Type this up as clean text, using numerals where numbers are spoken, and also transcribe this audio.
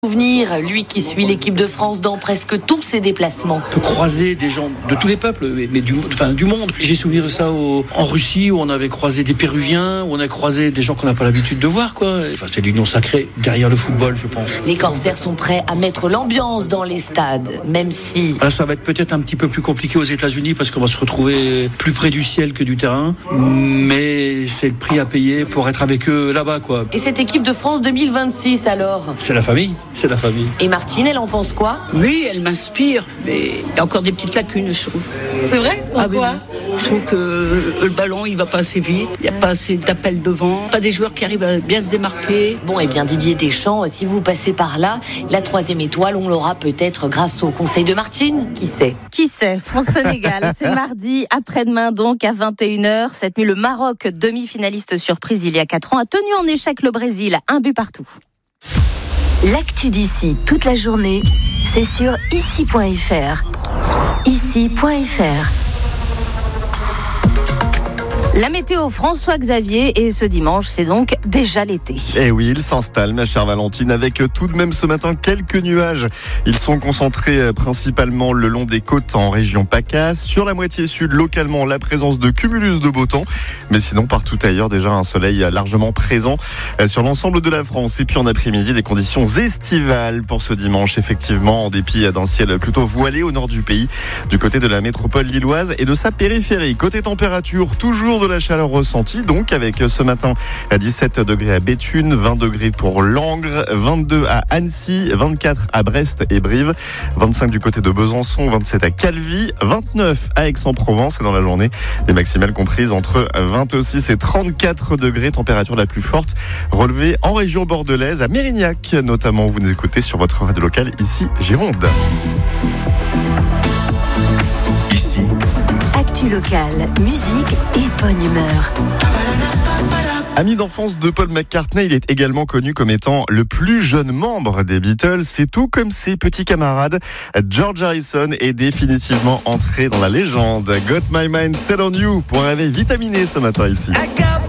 Souvenir, lui qui suit l'équipe de France dans presque tous ses déplacements. On peut croiser des gens de tous les peuples, mais du monde. J'ai souvenir de ça en Russie, où on avait croisé des Péruviens, où on a croisé des gens qu'on n'a pas l'habitude de voir, quoi. Enfin, c'est l'union sacrée derrière le football, je pense. Les Corsaires sont prêts à mettre l'ambiance dans les stades, même si... Là, ça va être peut-être un petit peu plus compliqué aux États-Unis parce qu'on va se retrouver plus près du ciel que du terrain, mais c'est le prix à payer pour être avec eux là-bas, quoi. Et cette équipe de France 2026 alors ? C'est la famille. C'est la famille. Et Martine, elle en pense quoi ? Oui, elle m'inspire, mais il y a encore des petites lacunes, je trouve. C'est vrai ? Pourquoi ? Oui. Je trouve que le ballon, il va pas assez vite, il n'y a pas assez d'appels devant, pas des joueurs qui arrivent à bien se démarquer. Bon, et bien Didier Deschamps, si vous passez par là, la 3e étoile, on l'aura peut-être grâce au conseil de Martine, qui sait ? Qui sait ? France-Sénégal, c'est mardi, après-demain donc, à 21h. Cette nuit, le Maroc, demi-finaliste surprise il y a 4 ans, a tenu en échec le Brésil, 1-1. L'actu d'ici toute la journée, c'est sur ici.fr. Ici.fr. La météo, François-Xavier, et ce dimanche, c'est donc déjà l'été. Et oui, il s'installe, ma chère Valentine, avec tout de même ce matin quelques nuages. Ils sont concentrés principalement le long des côtes en région PACA. Sur la moitié sud, localement, la présence de cumulus de beau temps. Mais sinon, partout ailleurs, déjà un soleil largement présent sur l'ensemble de la France. Et puis en après-midi, des conditions estivales pour ce dimanche, effectivement, en dépit d'un ciel plutôt voilé au nord du pays, du côté de la métropole lilloise et de sa périphérie. Côté température, toujours de la chaleur ressentie, donc avec ce matin à 17 degrés à Béthune, 20 degrés pour Langres, 22 à Annecy, 24 à Brest et Brive, 25 du côté de Besançon, 27 à Calvi, 29 à Aix-en-Provence, et dans la journée, des maximales comprises entre 26 et 34 degrés, température la plus forte relevée en région bordelaise, à Mérignac notamment. Vous nous écoutez sur votre radio locale, ici Gironde. Ici. Actu locale, musique et bonne humeur. Ami d'enfance de Paul McCartney, il est également connu comme étant le plus jeune membre des Beatles. C'est tout comme ses petits camarades. George Harrison est définitivement entré dans la légende. Got My Mind Set On You pour un réveil vitaminé ce matin ici.